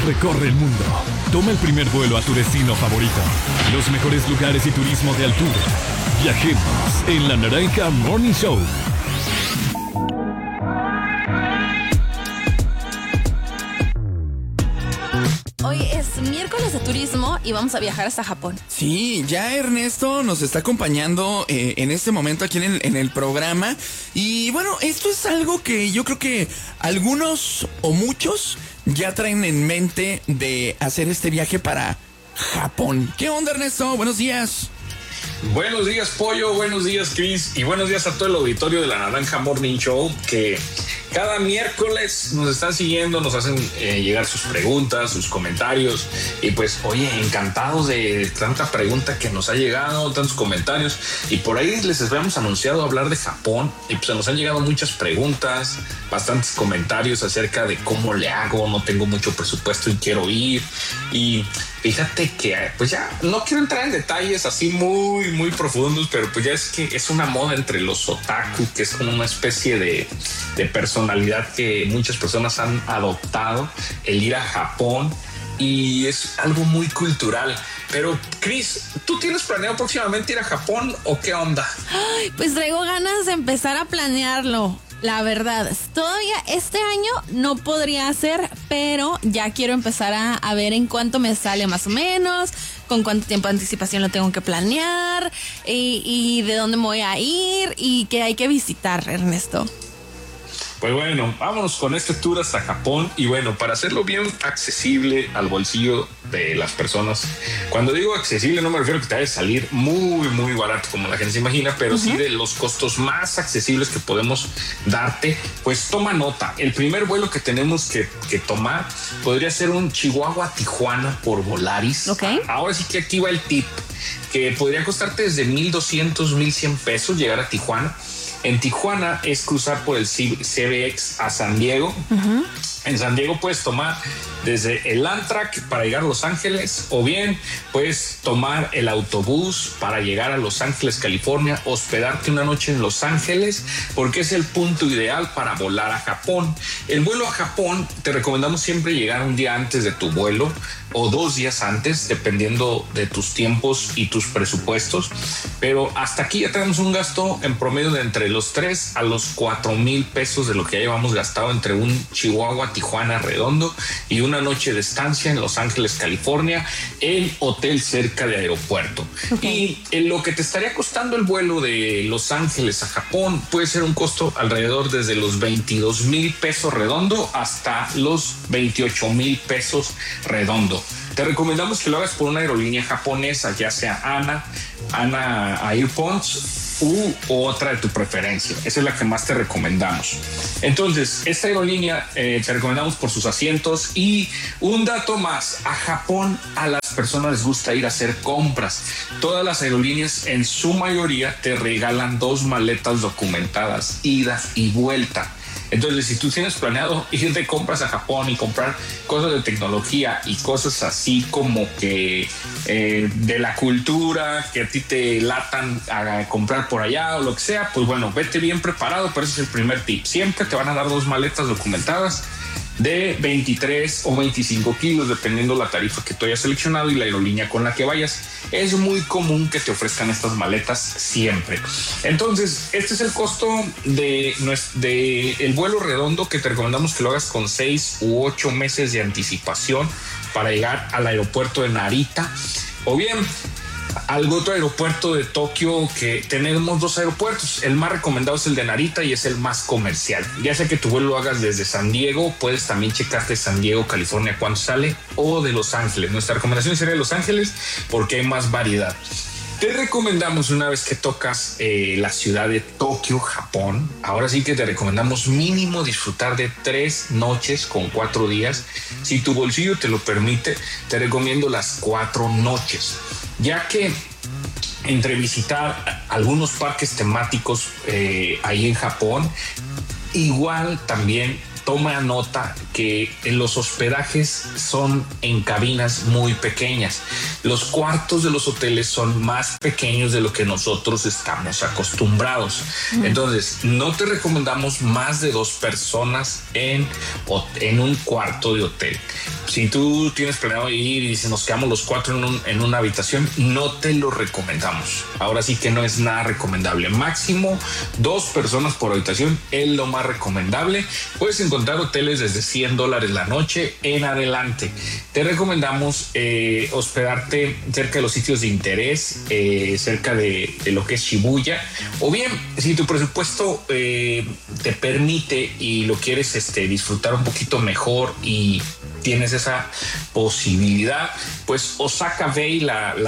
Recorre el mundo. Toma el primer vuelo a tu destino favorito. Los mejores lugares y turismo de altura. Viajemos en La Naranja Morning Show. Hoy es miércoles de turismo y vamos a viajar hasta Japón. Sí, ya Ernesto nos está acompañando en este momento aquí en el programa. Y bueno, esto es algo que yo creo que algunos o muchos ya traen en mente de hacer este viaje para Japón. ¿Qué onda, Ernesto? Buenos días. Buenos días, Pollo, buenos días, Chris, y buenos días a todo el auditorio de La Naranja Morning Show, que cada miércoles nos están siguiendo, nos hacen llegar sus preguntas, sus comentarios, y pues, oye, encantados de tanta pregunta que nos ha llegado, tantos comentarios, y por ahí les habíamos anunciado hablar de Japón, y pues nos han llegado muchas preguntas, bastantes comentarios acerca de cómo le hago, no tengo mucho presupuesto y quiero ir, y fíjate que pues ya no quiero entrar en detalles así muy profundos, pero pues ya es que es una moda entre los otaku, que es como una especie de personalidad que muchas personas han adoptado, el ir a Japón, y es algo muy cultural. Pero Chris, ¿tú tienes planeado próximamente ir a Japón o qué onda? Ay, pues traigo ganas de empezar a planearlo. La verdad, todavía este año no podría hacer, pero ya quiero empezar a ver en cuánto me sale más o menos, con cuánto tiempo de anticipación lo tengo que planear y de dónde me voy a ir y qué hay que visitar, Ernesto. Pues bueno, vámonos con este tour hasta Japón y bueno, para hacerlo bien accesible al bolsillo de las personas. Cuando digo accesible no me refiero a que te vaya a salir muy barato como la gente se imagina, pero sí de los costos más accesibles que podemos darte, pues toma nota. El primer vuelo que tenemos que tomar podría ser un Chihuahua-Tijuana por Volaris. Okay. Ahora sí que aquí va el tip, que podría costarte desde 1,200, 1,100 pesos llegar a Tijuana. En Tijuana es cruzar por el CBX a San Diego. En San Diego puedes tomar desde el Amtrak para llegar a Los Ángeles, o bien puedes tomar el autobús para llegar a Los Ángeles, California, hospedarte una noche en Los Ángeles, porque es el punto ideal para volar a Japón. El vuelo a Japón te recomendamos siempre llegar un día antes de tu vuelo o 2 días antes, dependiendo de tus tiempos y tus presupuestos, pero hasta aquí ya tenemos un gasto en promedio de entre los 3 a los 4,000 pesos de lo que ya llevamos gastado entre un Chihuahua-Tijuana redondo y una noche de estancia en Los Ángeles, California, en hotel cerca de aeropuerto. Okay. Y en lo que te estaría costando el vuelo de Los Ángeles a Japón puede ser un costo alrededor desde los 22,000 pesos redondo hasta los 28,000 pesos redondo. Te recomendamos que lo hagas por una aerolínea japonesa, ya sea ANA Airpoints u otra de tu preferencia. Esa es la que más te recomendamos. Entonces, esta aerolínea te recomendamos por sus asientos. Y un dato más, a Japón a las personas les gusta ir a hacer compras. Todas las aerolíneas en su mayoría te regalan 2 maletas documentadas, ida y vuelta. Entonces, si tú tienes planeado ir de compras a Japón y comprar cosas de tecnología y cosas así como que de la cultura que a ti te latan a comprar por allá o lo que sea, pues bueno, vete bien preparado, pero ese es el primer tip. Siempre te van a dar 2 maletas documentadas de 23 o 25 kilos, dependiendo la tarifa que tú hayas seleccionado y la aerolínea con la que vayas. Es muy común que te ofrezcan estas maletas siempre. Entonces, este es el costo de el vuelo redondo, que te recomendamos que lo hagas con 6 u 8 meses de anticipación para llegar al aeropuerto de Narita, o bien al otro aeropuerto de Tokio, que tenemos 2 aeropuertos. El más recomendado es el de Narita y es el más comercial. Ya sea que tu vuelo lo hagas desde San Diego, puedes también checarte San Diego, California, cuánto sale, o de Los Ángeles. Nuestra recomendación sería de Los Ángeles porque hay más variedad. Te recomendamos, una vez que tocas la ciudad de Tokio, Japón, ahora sí que te recomendamos mínimo disfrutar de 3 noches con 4 días. Si tu bolsillo te lo permite, te recomiendo las 4 noches, ya que entre visitar algunos parques temáticos ahí en Japón, igual también toma nota que los hospedajes son en cabinas muy pequeñas. Los cuartos de los hoteles son más pequeños de lo que nosotros estamos acostumbrados. Entonces, no te recomendamos más de 2 personas en un cuarto de hotel. Si tú tienes planeado ir y nos quedamos los 4 en una habitación, no te lo recomendamos. Ahora sí que no es nada recomendable. Máximo 2 personas por habitación es lo más recomendable. Puedes encontrar hoteles desde $100 la noche en adelante. Te recomendamos hospedarte cerca de los sitios de interés, cerca de lo que es Shibuya, o bien si tu presupuesto te permite y lo quieres disfrutar un poquito mejor y tienes esa posibilidad, pues Osaka Bay,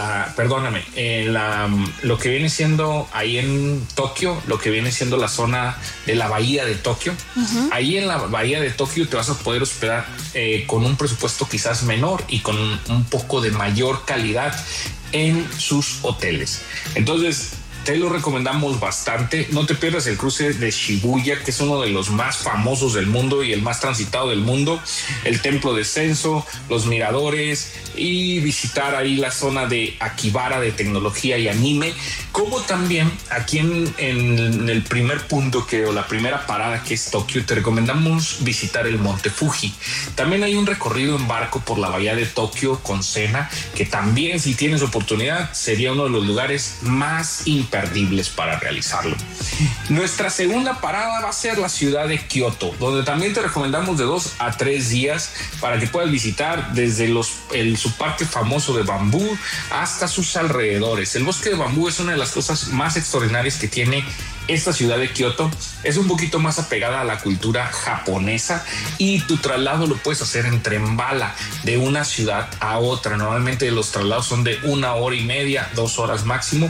lo que viene siendo ahí en Tokio, lo que viene siendo la zona de la bahía de Tokio. Ahí en la bahía de Tokio te vas a poder hospedar con un presupuesto quizás menor y con un poco de mayor calidad en sus hoteles. Entonces, te lo recomendamos bastante. No te pierdas el cruce de Shibuya, que es uno de los más famosos del mundo y el más transitado del mundo. El templo de Senso, los miradores y visitar ahí la zona de Akibara de tecnología y anime. Como también aquí en el primer punto o la primera parada, que es Tokio, te recomendamos visitar el Monte Fuji. También hay un recorrido en barco por la bahía de Tokio con cena, que también, si tienes oportunidad, sería uno de los lugares más imperdibles para realizarlo. Nuestra segunda parada va a ser la ciudad de Kioto, donde también te recomendamos de 2 a 3 días para que puedas visitar desde su parque famoso de bambú hasta sus alrededores. El bosque de bambú es una de las cosas más extraordinarias que tiene esta ciudad de Kioto. Es un poquito más apegada a la cultura japonesa y tu traslado lo puedes hacer en tren bala de una ciudad a otra. Normalmente los traslados son de 1 hora y media, 2 horas máximo,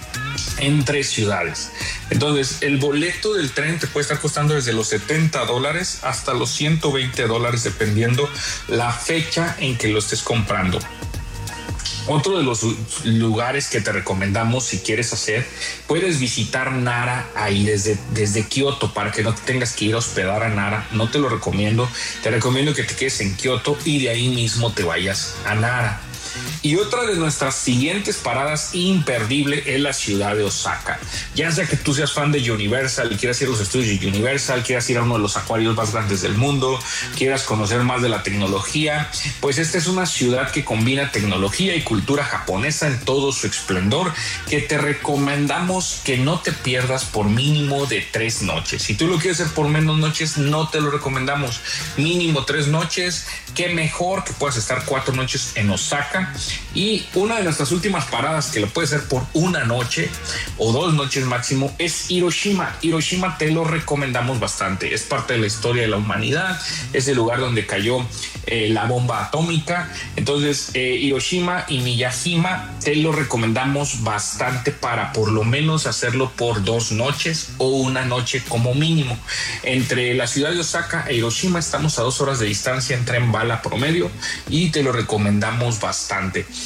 entre ciudades. Entonces, el boleto del tren te puede estar costando desde los $70 hasta los $120, dependiendo la fecha en que lo estés comprando. Otro de los lugares que te recomendamos si quieres hacer, puedes visitar Nara ahí desde Kioto, para que no te tengas que ir a hospedar a Nara. No te lo recomiendo. Te recomiendo que te quedes en Kioto y de ahí mismo te vayas a Nara. Y otra de nuestras siguientes paradas imperdible es la ciudad de Osaka. Ya sea que tú seas fan de Universal y quieras ir a los estudios de Universal, quieras ir a uno de los acuarios más grandes del mundo, quieras conocer más de la tecnología, pues esta es una ciudad que combina tecnología y cultura japonesa en todo su esplendor, que te recomendamos que no te pierdas por mínimo de 3 noches. Si tú lo quieres hacer por menos noches, no te lo recomendamos. Mínimo 3 noches. Qué mejor que puedas estar 4 noches en Osaka. Y una de nuestras últimas paradas, que lo puedes hacer por 1 noche o 2 noches máximo, es Hiroshima. Hiroshima te lo recomendamos bastante. Es parte de la historia de la humanidad. Es el lugar donde cayó la bomba atómica. Entonces, Hiroshima y Miyajima te lo recomendamos bastante para por lo menos hacerlo por 2 noches o 1 noche como mínimo. Entre la ciudad de Osaka e Hiroshima estamos a 2 horas de distancia en tren bala promedio y te lo recomendamos bastante.